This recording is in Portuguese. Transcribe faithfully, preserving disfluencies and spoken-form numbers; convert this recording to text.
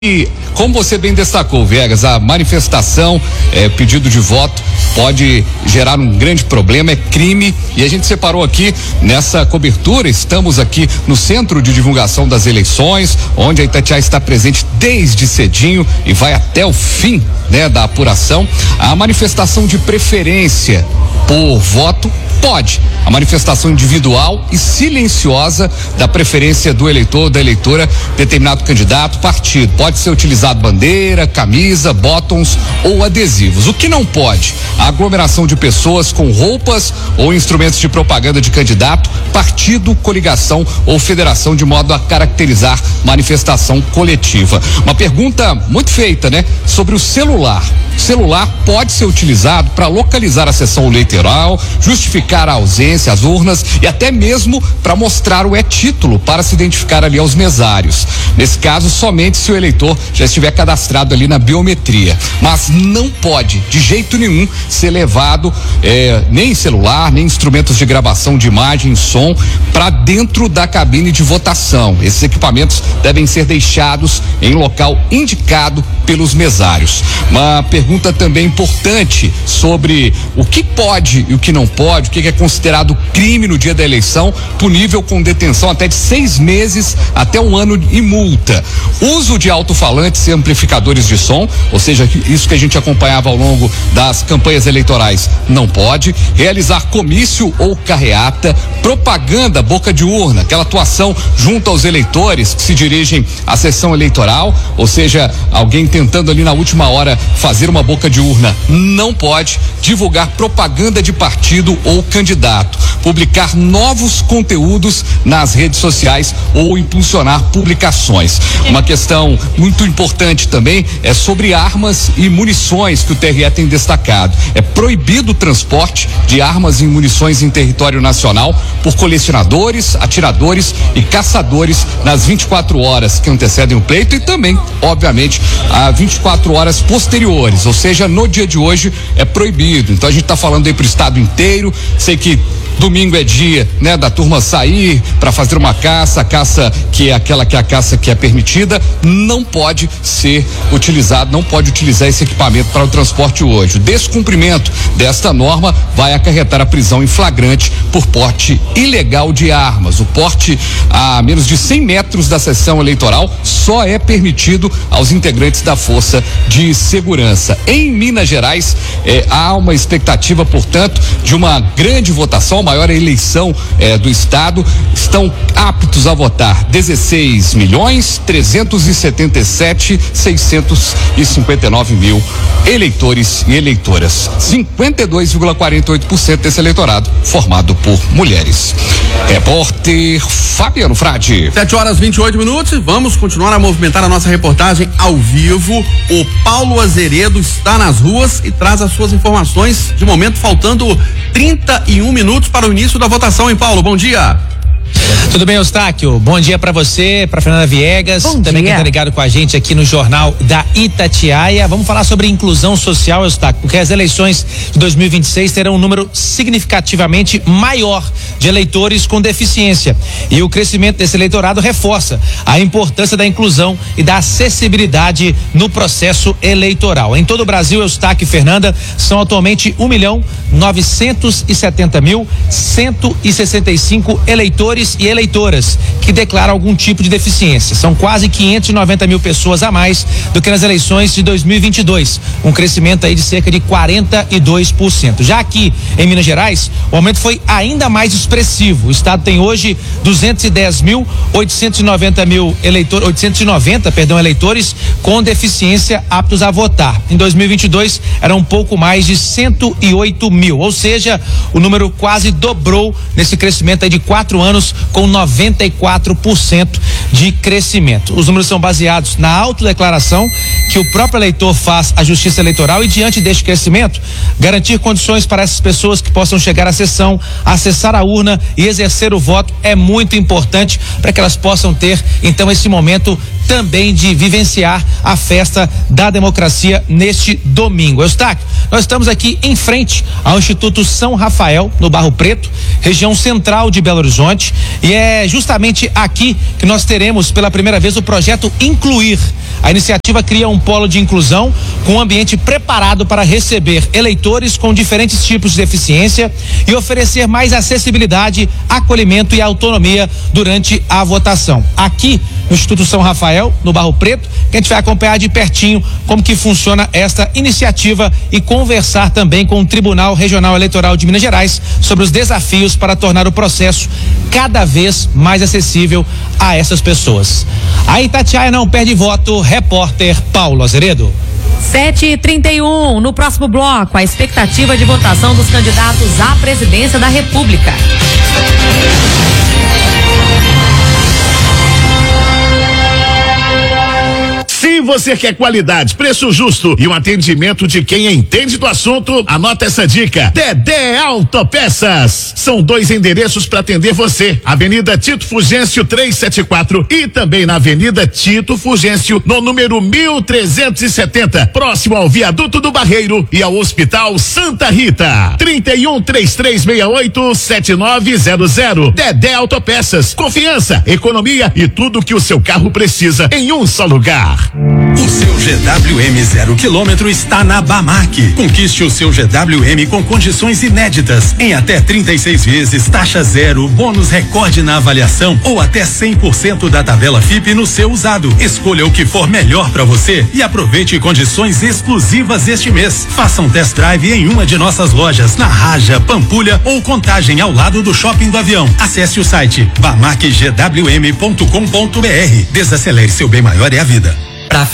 E, como você bem destacou, Viegas, a manifestação, é, pedido de voto pode gerar um grande problema, é crime, e a gente separou aqui nessa cobertura. Estamos aqui no Centro de Divulgação das Eleições, onde a Itatiaia está presente desde cedinho e vai até o fim, né, da apuração. A manifestação de preferência por voto pode. A manifestação individual e silenciosa da preferência do eleitor ou da eleitora, determinado candidato, partido. Pode ser utilizado bandeira, camisa, bottoms ou adesivos. O que não pode? A aglomeração de pessoas com roupas ou instrumentos de propaganda de candidato, partido, coligação ou federação, de modo a caracterizar manifestação coletiva. Uma pergunta muito feita, né? Sobre o celular. O celular pode ser utilizado para localizar a sessão eleitoral, justificar a ausência, as urnas e até mesmo para mostrar o e-título para se identificar ali aos mesários. Nesse caso, somente se o eleitor já estiver cadastrado ali na biometria. Mas não pode, de jeito nenhum, ser levado eh, nem celular, nem instrumentos de gravação de imagem e som para dentro da cabine de votação. Esses equipamentos devem ser deixados em local indicado pelos mesários. Uma pergunta também importante sobre o que pode e o que não pode, o que é considerado crime no dia da eleição, punível com detenção até de seis meses até um ano e multa. Uso de alto-falantes e amplificadores de som, ou seja, isso que a gente acompanhava ao longo das campanhas eleitorais, não pode. Realizar comício ou carreata, propaganda boca de urna, aquela atuação junto aos eleitores que se dirigem à sessão eleitoral, ou seja, alguém tentando ali na última hora fazer uma boca de urna, não pode. Divulgar propaganda de partido ou candidato, publicar novos conteúdos nas redes sociais ou impulsionar publicações. Uma questão muito importante também é sobre armas e munições, que o T R E tem destacado. É proibido o transporte de armas e munições em território nacional por colecionadores, atiradores e caçadores nas vinte e quatro horas que antecedem o pleito e também, obviamente, a vinte e quatro horas posteriores, ou seja, no dia de hoje é proibido. Então a gente está falando aí pro estado inteiro. Sei que domingo é dia, né, da turma sair para fazer uma caça, a caça que é aquela que é a caça que é permitida, não pode ser utilizado, não pode utilizar esse equipamento para o transporte hoje. O descumprimento desta norma vai acarretar a prisão em flagrante por porte ilegal de armas. O porte a menos de cem metros da sessão eleitoral só é permitido aos integrantes da Força de Segurança. Em Minas Gerais, eh, há uma expectativa, portanto, de uma grande votação, maior eleição eh, do estado. Estão aptos a votar dezesseis milhões trezentos e setenta e sete seiscentos e cinquenta e nove mil eleitores e eleitoras. cinquenta e dois vírgula quarenta e oito por cento desse eleitorado formado por mulheres. Repórter Fabiano Frade. sete horas e vinte e oito minutos. Vamos continuar a movimentar a nossa reportagem ao vivo. O Paulo Azeredo está nas ruas e traz as suas informações. De momento, faltando trinta e um minutos para o início da votação, hein, Paulo? Bom dia. Tudo bem, Eustáquio? Bom dia pra você, pra Fernanda Viegas, Bom também dia. quem tá ligado com a gente aqui no Jornal da Itatiaia. Vamos falar sobre inclusão social, Eustáquio, porque as eleições de dois mil e vinte e seis terão um número significativamente maior de eleitores com deficiência. E o crescimento desse eleitorado reforça a importância da inclusão e da acessibilidade no processo eleitoral. Em todo o Brasil, Eustáquio e Fernanda, são atualmente um milhão novecentos e setenta mil cento e sessenta e cinco eleitores e eleitoras que declaram algum tipo de deficiência. São quase quinhentos e noventa mil pessoas a mais do que nas eleições de dois mil e vinte e dois, um crescimento aí de cerca de quarenta e dois por cento. Já aqui em Minas Gerais, o aumento foi ainda mais expressivo. O estado tem hoje duzentos e dez mil oitocentos e noventa mil eleitores, oitocentos e noventa, perdão, eleitores com deficiência aptos a votar. Em dois mil e vinte e dois eram um pouco mais de cento e oito mil, ou seja, o número quase dobrou nesse crescimento aí de quatro anos, com noventa e quatro por cento de crescimento. Os números são baseados na autodeclaração que o próprio eleitor faz à Justiça Eleitoral e, diante deste crescimento, garantir condições para essas pessoas que possam chegar à sessão, acessar a urna e exercer o voto é muito importante para que elas possam ter, então, esse momento também de vivenciar a festa da democracia neste domingo. Eustáquio, nós estamos aqui em frente ao Instituto São Rafael, no Barro Preto, região central de Belo Horizonte, e é justamente aqui que nós teremos pela primeira vez o projeto Incluir. A iniciativa cria um polo de inclusão com um ambiente preparado para receber eleitores com diferentes tipos de deficiência e oferecer mais acessibilidade, acolhimento e autonomia durante a votação. Aqui no Instituto São Rafael, no Barro Preto, que a gente vai acompanhar de pertinho como que funciona esta iniciativa e conversar também com o Tribunal Regional Eleitoral de Minas Gerais sobre os desafios para tornar o processo cada vez mais acessível a essas pessoas. A Itatiaia não perde voto, repórter Paulo Azeredo. sete e trinta e um, no próximo bloco, a expectativa de votação dos candidatos à presidência da República. Se você quer qualidade, preço justo e um atendimento de quem entende do assunto, anota essa dica. Dedé Autopeças. São dois endereços para atender você. Avenida Tito Fugêncio trezentos e setenta e quatro e também na Avenida Tito Fugêncio, no número mil trezentos e setenta, próximo ao Viaduto do Barreiro e ao Hospital Santa Rita. trinta e um, trinta e três sessenta e oito, setenta e nove zero zero. Dedé Autopeças. Confiança, economia e tudo que o seu carro precisa em um só lugar. O seu G W M zero quilômetro está na Bamac. Conquiste o seu G W M com condições inéditas, em até trinta e seis vezes, taxa zero, bônus recorde na avaliação ou até cem por cento da tabela F I P no seu usado. Escolha o que for melhor para você e aproveite condições exclusivas este mês. Faça um test drive em uma de nossas lojas, na Raja, Pampulha ou Contagem, ao lado do Shopping do Avião. Acesse o site bamac g w m ponto com ponto b r. Desacelere, seu bem maior é a vida.